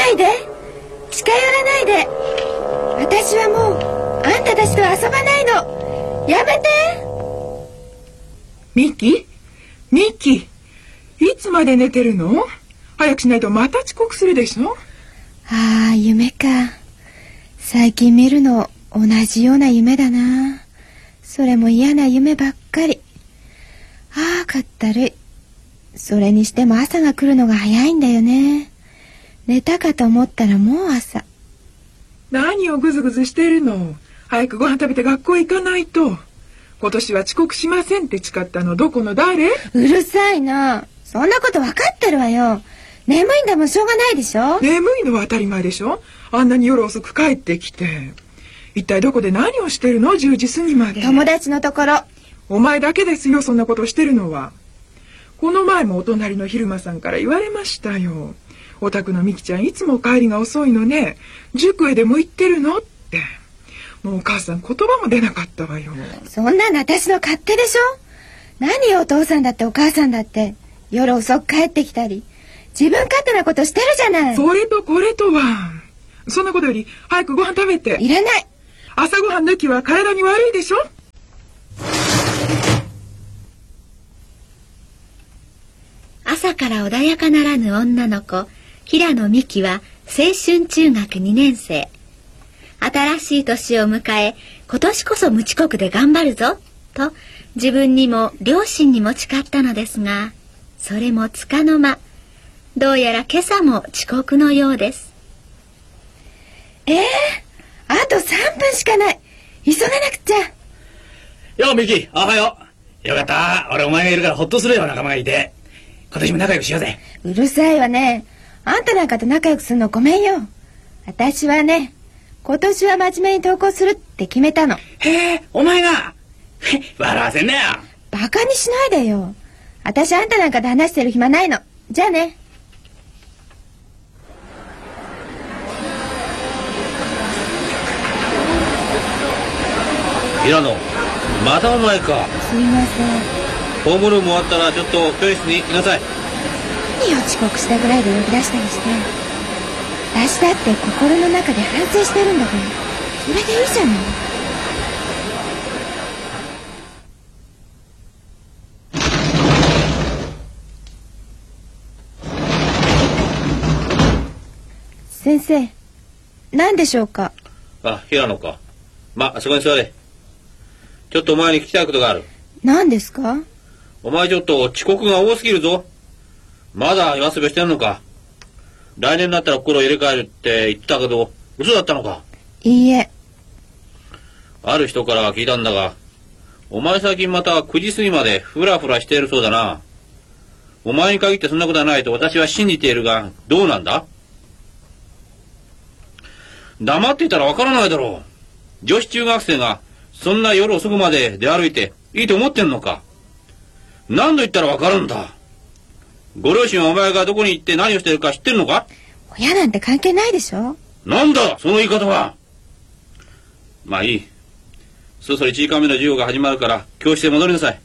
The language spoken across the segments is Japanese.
ないで、近寄らないで。私はもうあんたたちと遊ばないの。やめて。 ミキ、いつまで寝てるの？早くしないとまた遅刻するでしょ。 ああ、夢か。最近見るの同じような夢だな。それも嫌な夢ばっかり。ああ、かったるい。それにしても朝が来るのが早いんだよね。寝たかと思ったらもう朝。 何をぐずぐずしてるの？早くご飯食べて学校行かないと。今年は遅刻しませんって誓ったのどこの誰？ うるさいな。そんなこと分かってるわよ。眠いんだもんしょうがないでしょ。 眠いのは当たり前でしょ。あんなに夜遅く帰ってきて。一体どこで何をしてるの？10時過ぎまで。 友達のところ。 お前だけですよ、そんなことしてるのは。この前もお隣の昼間さんから言われましたよ。お宅のみきちゃんいつも帰りが遅いのね。塾へでも行ってるのって。もうお母さん言葉も出なかったわよ。 そんなの私の勝手でしょ。何よ、お父さんだってお母さんだって夜遅く帰ってきたり自分勝手なことしてるじゃない。 それとこれとは。そんなことより早くご飯食べて。 いらない。 朝ごはん抜きは体に悪いでしょ。 朝から穏やかならぬ女の子平野美希は青春中学2年生。新しい年を迎え、今年こそ無遅刻で頑張るぞと自分にも両親にも誓ったのですが、それもつかの間。どうやら今朝も遅刻のようです。 あと3分しかない。急がなくちゃ。 よ、ミキ、おはよう。よかった。俺お前がいるからほっとするよ、仲間がいて。今年も仲良くしようぜ。 うるさいわね。あんたなんかと仲良くするのごめんよ。私はね、今年は真面目に登校するって決めたの。 へえ、お前が。笑わせんなよ。 バカにしないでよ。私あんたなんかで話してる暇ないの。じゃあね。 平野、またお前か。 すいません。 ホームルーム終わったらちょっと教室に来なさい。 何よ、遅刻したぐらいで呼び出したりして。私だって心の中で反省してるんだから、それでいいじゃない。先生、何でしょうか。 あ、平野か。あそこに座れ。ちょっとお前に聞きたいことがある。 何ですか。 お前ちょっと遅刻が多すぎるぞ。まだ夜遊びしてんのか。来年になったら心を入れ替えるって言ってたけど、嘘だったのか。 いいえ。 ある人から聞いたんだが、お前最近また9時過ぎまでフラフラしているそうだな。お前に限ってそんなことはないと私は信じているが、どうなんだ。黙っていたらわからないだろう。女子中学生がそんな夜遅くまで出歩いていいと思ってんのか。何度言ったらわかるんだ。ご両親はお前がどこに行って何をしてるか知ってるのか。 親なんて関係ないでしょ。 なんだその言い方は。まあいい。そろそろ1時間目の授業が始まるから教室へ戻りなさい。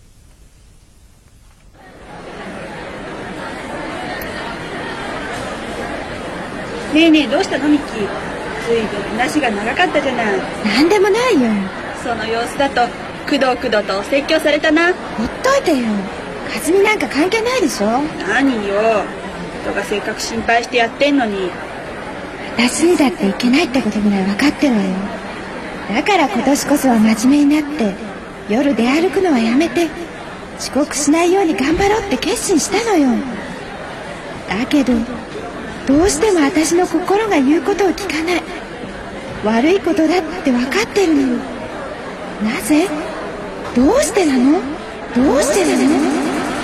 ねえねえ、どうしたのミッキー。ずいぶん話が長かったじゃない。 なんでもないよ。 その様子だとくどくどとお説教されたな。 ほっといてよ。かずみなんか関係ないでしょ。 何よ、人がせっかく心配してやってんのに。 私にだっていけないってことぐらい分かってるわよ。だから今年こそは真面目になって夜出歩くのはやめて遅刻しないように頑張ろうって決心したのよ。だけどどうしても私の心が言うことを聞かない。悪いことだって分かってるのに。なぜ？どうしてなの？どうしてなの？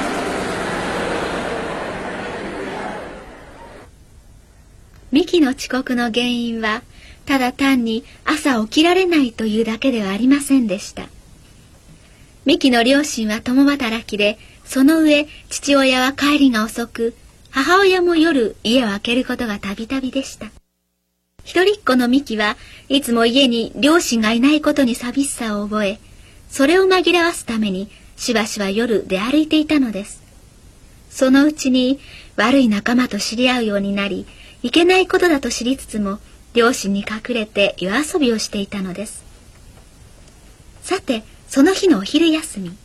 ミキの遅刻の原因はただ単に朝起きられないというだけではありませんでした。ミキの両親は共働きで、その上父親は帰りが遅く、母親も夜家を空けることがたびたびでした。一人っ子のミキはいつも家に両親がいないことに寂しさを覚え、それを紛らわすためにしばしば夜出歩いていたのです。そのうちに悪い仲間と知り合うようになり、 いけないことだと知りつつも両親に隠れて夜遊びをしていたのです。さて、その日のお昼休み。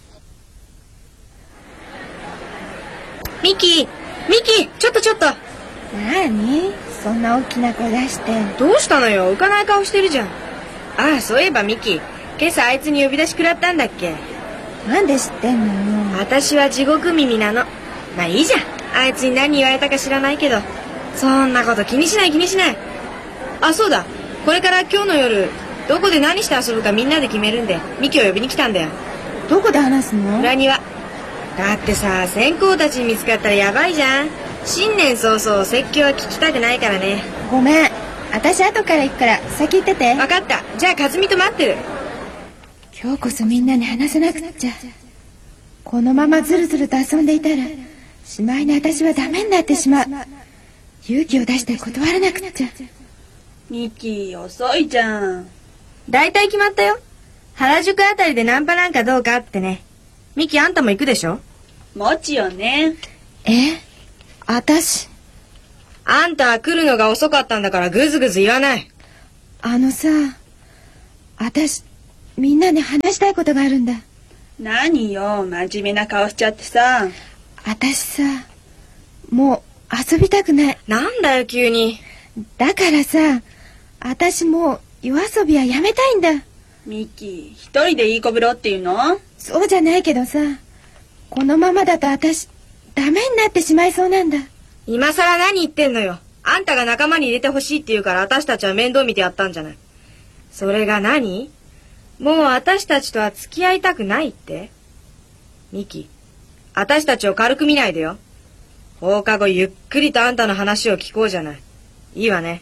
ミキ、ちょっと。 なあにそんな大きな声出して。 どうしたのよ、浮かない顔してるじゃん。ああ、そういえばミキ、今朝あいつに呼び出し食らったんだっけ。 なんで知ってんのよ。 私は地獄耳なの。まあいいじゃん、あいつに何言われたか知らないけど。そんなこと気にしない。あ、そうだ、これから今日の夜どこで何して遊ぶかみんなで決めるんで、ミキを呼びに来たんだよ。 どこで話すの？ 裏庭。だってさ、先行たちに見つかったらやばいじゃん。新年早々説教は聞きたくないからね。 ごめん、私後から行くから先行ってて。 分かった、じゃあ和美と待ってる。 今日こそみんなに話さなくっちゃ。このままずるずると遊んでいたらしまいに私はダメになってしまう。勇気を出して断らなくっちゃ。 ミキ、遅いじゃん。だいたい決まったよ。原宿あたりでナンパなんかどうかってね。ミキ、あんたも行くでしょ？もちろんね。 私。 あんたは来るのが遅かったんだからグズグズ言わない。 さ、私みんなに話したいことがあるんだ。 何よ、真面目な顔しちゃってさ。 私さ、もう遊びたくない。 なんだよ急に。 だからさ、私もう夜遊びはやめたいんだ。 ミキ、一人でいい子ぶろっていうの？ そうじゃないけどさ、このままだと私ダメになってしまいそうなんだ。 今さら何言ってんのよ。あんたが仲間に入れてほしいって言うから私たちは面倒見てやったんじゃない。それが何？もう私たちとは付き合いたくないって？ミキ、私たちを軽く見ないでよ。放課後ゆっくりとあんたの話を聞こうじゃない。いいわね。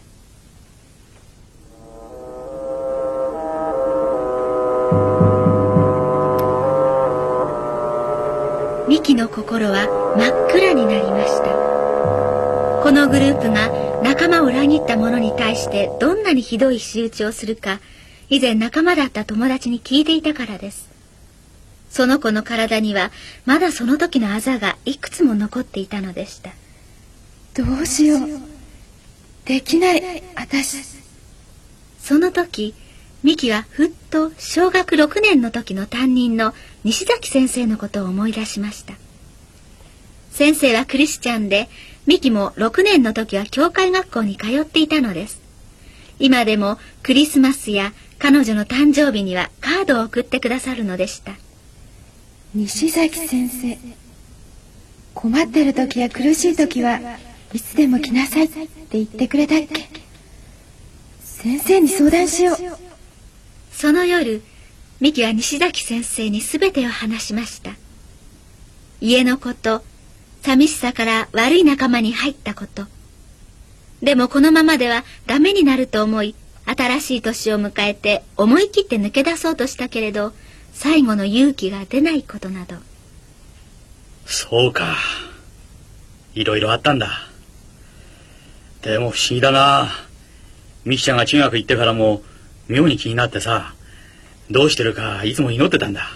ミキの心は真っ暗になりました。このグループが仲間を裏切った者に対してどんなにひどい仕打ちをするか、以前仲間だった友達に聞いていたからです。その子の体にはまだその時のあざがいくつも残っていたのでした。 どうしよう。できない、私。 その時、ミキはふっと小学6年の時の担任の西崎先生のことを思い出しました。先生はクリスチャンで、ミキも6年の時は教会学校に通っていたのです。今でもクリスマスや彼女の誕生日にはカードを送ってくださるのでした。 西崎先生、困ってる時や苦しい時はいつでも来なさいって言ってくれたっけ。先生に相談しよう。 その夜、ミキは西崎先生に全てを話しました。家のこと、寂しさから悪い仲間に入ったこと。でもこのままではダメになると思い、新しい年を迎えて思い切って抜け出そうとしたけれど、最後の勇気が出ないことなど。 そうか、いろいろあったんだ。でも不思議だな。ミキちゃんが中学行ってからも妙に気になってさ、どうしてるかいつも祈ってたんだ。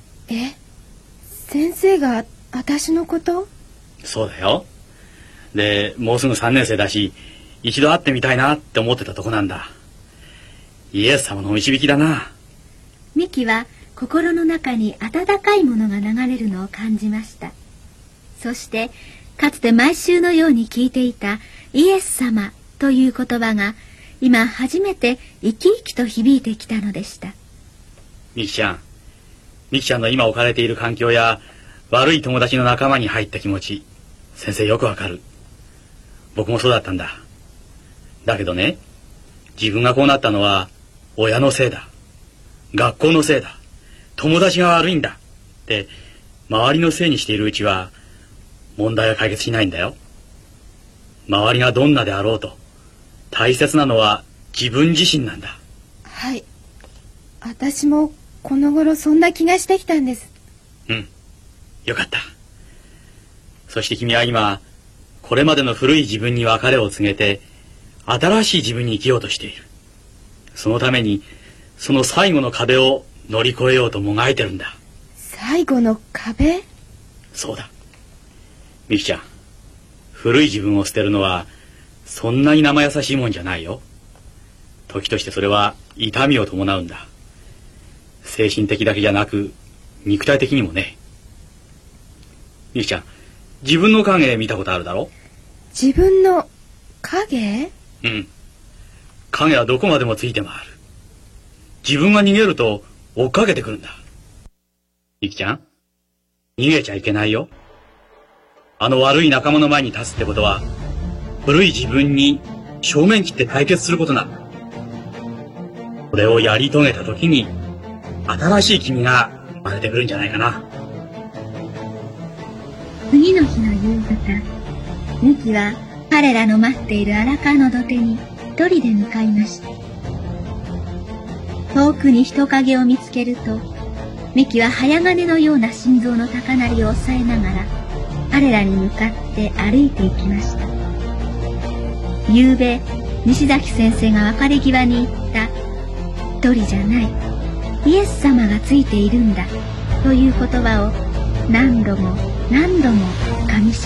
先生が私のこと？ そうだよ。で、もうすぐ3年生だし、一度会ってみたいなって思ってたとこなんだ。イエス様の導きだな。 ミキは心の中に温かいものが流れるのを感じました。そしてかつて毎週のように聞いていたイエス様という言葉が今初めて生き生きと響いてきたのでした。 ミキちゃんの今置かれている環境や悪い友達の仲間に入った気持ち、先生よくわかる。僕もそうだったんだ。だけどね、自分がこうなったのは親のせいだ、学校のせいだ、友達が悪いんだって周りのせいにしているうちは問題は解決しないんだよ。周りがどんなであろうと大切なのは自分自身なんだ。 はい、私もこの頃そんな気がしてきたんです。 よかった。そして君は今これまでの古い自分に別れを告げて新しい自分に生きようとしている。そのためにその最後の壁を乗り越えようともがいてるんだ。 最後の壁？ そうだ。ミキちゃん、古い自分を捨てるのはそんなに生優しいもんじゃないよ。時としてそれは痛みを伴うんだ。精神的だけじゃなく肉体的にもね。みきちゃん、自分の影見たことあるだろ？ 自分の影？ うん。影はどこまでもついて回る。自分が逃げると追っかけてくるんだ。みきちゃん、逃げちゃいけないよ。あの悪い仲間の前に立つってことは、古い自分に正面切って対決することなんだ。これをやり遂げた時に、新しい君が生まれてくるんじゃないかな。 次の日の夕方、ミキは彼らの待っている荒川の土手に一人で向かいました。遠くに人影を見つけると、ミキは早金のような心臓の高鳴りを抑えながら、彼らに向かって歩いていきました。夕べ、西崎先生が別れ際に言った、一人じゃない、イエス様がついているんだ、という言葉を何度も何度も噛みしめ